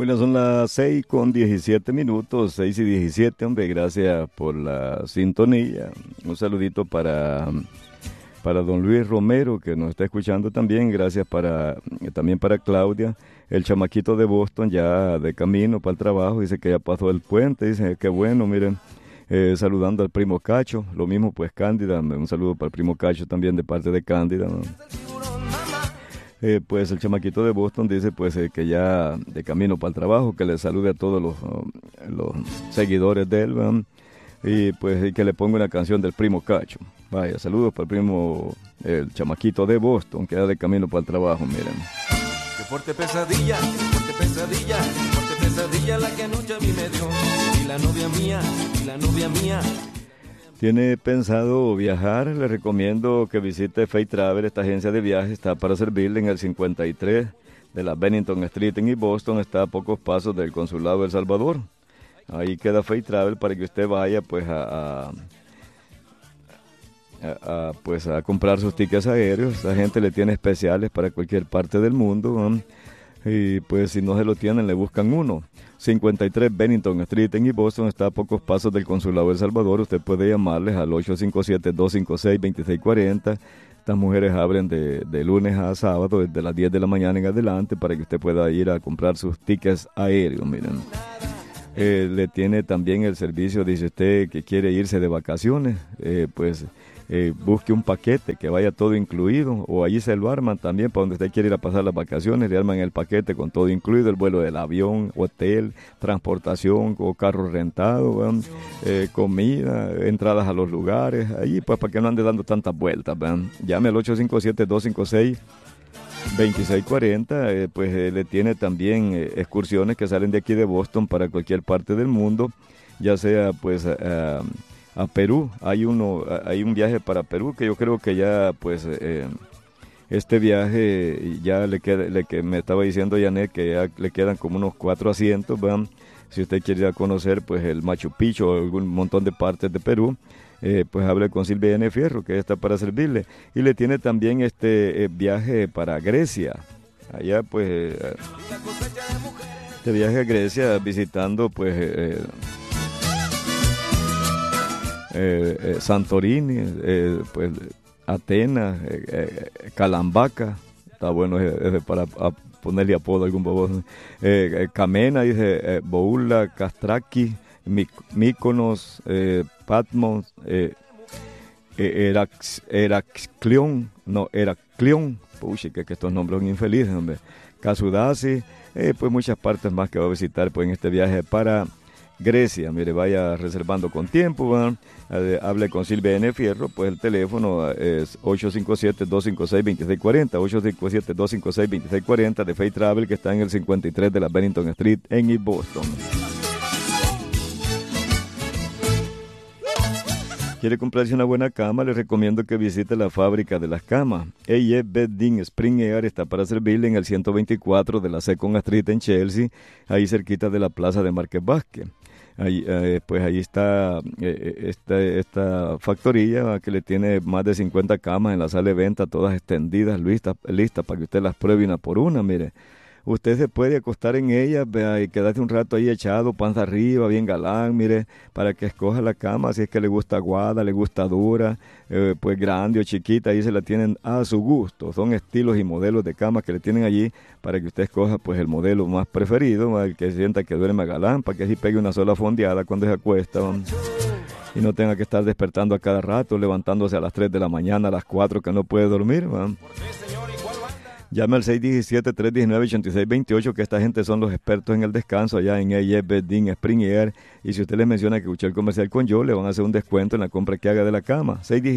Bueno, son las 6:17, 6:17, hombre, gracias por la sintonía. Un saludito para don Luis Romero, que nos está escuchando también. Gracias también para Claudia, el chamaquito de Boston, ya de camino para el trabajo. Dice que ya pasó el puente, dice que bueno, miren. Saludando al primo Cacho, lo mismo pues Cándida, un saludo para el primo Cacho también de parte de Cándida, ¿no? Pues el chamaquito de Boston dice pues que ya de camino para el trabajo, que le salude a todos los seguidores de él, ¿verdad? Y pues y que le ponga una canción del primo Cacho. Vaya, saludos para el primo, el chamaquito de Boston, que ya de camino para el trabajo, miren. Qué fuerte pesadilla, qué fuerte pesadilla, qué fuerte pesadilla la que anoche a mí me dio. Y la novia mía, y la novia mía. ¿Tiene pensado viajar? Le recomiendo que visite Fay Travel. Esta agencia de viajes está para servirle en el 53 de la Bennington Street en East Boston. Está a pocos pasos del Consulado de El Salvador. Ahí queda Fay Travel para que usted vaya pues pues a comprar sus tickets aéreos. La gente le tiene especiales para cualquier parte del mundo, ¿no? Y pues si no se lo tienen, le buscan uno. 53 Bennington Street en East Boston, está a pocos pasos del Consulado de El Salvador. Usted puede llamarles al 857-256-2640. Estas mujeres abren de lunes a sábado, desde las 10 de la mañana en adelante, para que usted pueda ir a comprar sus tickets aéreos, miren. Le tiene también el servicio, dice usted que quiere irse de vacaciones, busque un paquete que vaya todo incluido, o allí se lo arman también para donde usted quiere ir a pasar las vacaciones. Le arman el paquete con todo incluido, el vuelo del avión, hotel, transportación o carro rentado, comida, entradas a los lugares, allí pues para que no ande dando tantas vueltas, ¿verdad? Llame al 857-256-2640, le tiene también excursiones que salen de aquí de Boston para cualquier parte del mundo, ya sea pues a Perú. Hay un viaje para Perú que yo creo que ya pues este viaje ya que me estaba diciendo Janet que ya le quedan como unos 4 asientos, ¿verdad? Si usted quiere ir a conocer pues el Machu Picchu o algún montón de partes de Perú, pues hable con Silvia N. Fierro, que está para servirle. Y le tiene también este viaje para Grecia. Allá pues este viaje a Grecia visitando pues Santorini, pues Atenas, Calambaca, está bueno para ponerle apodo a algún bobo. Camena, dice Boula, Castraki, Mykonos, Patmos, Heraclión, pucha, que estos nombres son infelices, hombre. Kasudasi, pues muchas partes más que va a visitar pues en este viaje para Grecia. Mire, vaya reservando con tiempo, hable con Silvia N. Fierro, pues el teléfono es 857-256-2640, 857-256-2640 de Fay Travel, que está en el 53 de la Bennington Street en East Boston. ¿Quiere comprarse una buena cama? Le recomiendo que visite la fábrica de las camas. A.F. Bedding Spring Air está para servirle en el 124 de la Second Street en Chelsea, ahí cerquita de la plaza de Márquez Vázquez. Ahí está esta factoría que le tiene más de 50 camas en la sala de venta, todas extendidas, listas para que usted las pruebe una por una, mire. Usted se puede acostar en ella y quedarse un rato ahí echado, panza arriba, bien galán, mire, para que escoja la cama, si es que le gusta aguada, le gusta dura, pues grande o chiquita, ahí se la tienen a su gusto. Son estilos y modelos de camas que le tienen allí para que usted escoja pues el modelo más preferido, el que sienta que duerme galán, para que así pegue una sola fondeada cuando se acuesta, y no tenga que estar despertando a cada rato, levantándose a las 3 de la mañana, a las 4 que no puede dormir, ¿no? Llame al 617-319-8628, que esta gente son los expertos en el descanso allá en A.F. Bedding Spring Air. Y si usted les menciona que escuchó el comercial con yo, le van a hacer un descuento en la compra que haga de la cama.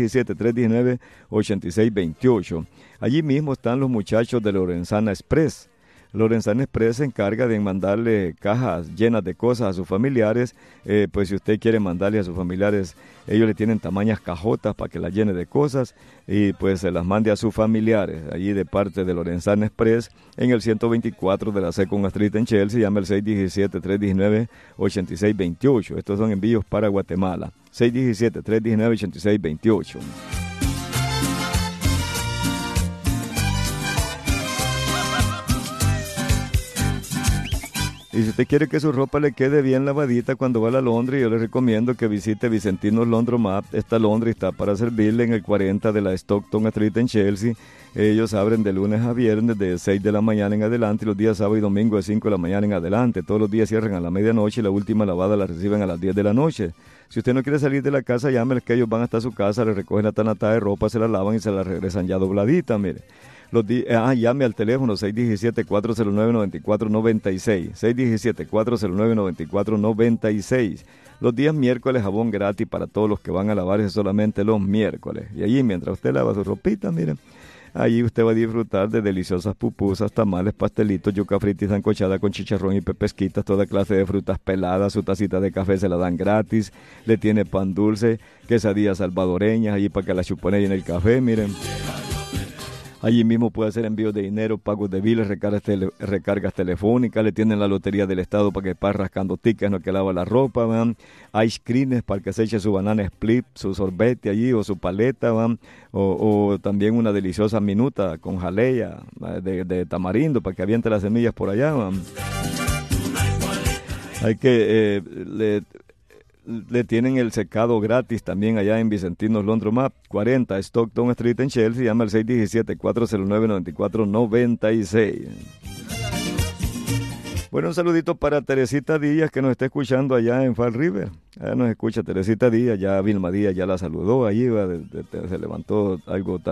617-319-8628. Allí mismo están los muchachos de Lorenzana Express. Lorenzana Express se encarga de mandarle cajas llenas de cosas a sus familiares. Pues si usted quiere mandarle a sus familiares, ellos le tienen tamañas cajotas para que las llene de cosas y pues se las mande a sus familiares. Allí de parte de Lorenzana Express en el 124 de la Second Street en Chelsea. Llame al 617-319-8628. Estos son envíos para Guatemala. 617-319-8628. Y si usted quiere que su ropa le quede bien lavadita cuando va a la laundry, yo le recomiendo que visite Vicentinos Laundromat. Esta laundry está para servirle en el 40 de la Stockton Street en Chelsea. Ellos abren de lunes a viernes de 6 de la mañana en adelante y los días sábado y domingo de 5 de la mañana en adelante. Todos los días cierran a la medianoche y la última lavada la reciben a las 10 de la noche. Si usted no quiere salir de la casa, llámeles que ellos van hasta su casa, le recogen la tanatada de ropa, se la lavan y se la regresan ya dobladita, mire. Llame al teléfono 617-409-9496, 617-409-9496. Los días miércoles jabón gratis para todos los que van a lavarse solamente los miércoles. Y allí mientras usted lava su ropita, miren, allí usted va a disfrutar de deliciosas pupusas, tamales, pastelitos, yuca frita y sancochada con chicharrón y pepesquitas, toda clase de frutas peladas, su tacita de café se la dan gratis, le tiene pan dulce, quesadillas salvadoreñas, allí para que la chuponen en el café, miren. Allí mismo puede hacer envíos de dinero, pagos de biles, recargas telefónicas, le tienen la lotería del estado para que pase rascando tickets, no que lava la ropa, van. Ice creams para que se eche su banana split, su sorbete allí o su paleta, van. O también una deliciosa minuta con jalea de tamarindo para que aviente las semillas por allá, van. Hay que le tienen el secado gratis también allá en Vicentinos Laundromat, 40 Stockton Street en Chelsea. Llama al 617-409-9496. Bueno, un saludito para Teresita Díaz, que nos está escuchando allá en Fall River. Allá nos escucha Teresita Díaz, ya Vilma Díaz ya la saludó, allí se levantó algo tarde.